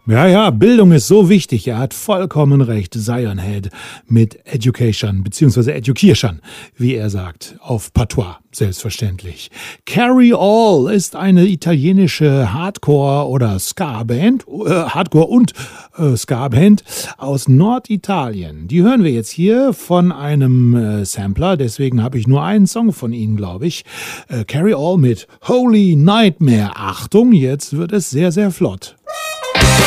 Ja, ja, Bildung ist so wichtig. Er hat vollkommen recht. Zion Head mit Education, beziehungsweise Education, wie er sagt, auf Patois, selbstverständlich. Carry All ist eine italienische Hardcore- oder Ska-Band, Hardcore- und Ska-Band aus Norditalien. Die hören wir jetzt hier von einem Sampler, deswegen habe ich nur einen Song von ihnen, glaube ich. Carry All mit Holy Nightmare. Achtung, jetzt wird es sehr, sehr flott.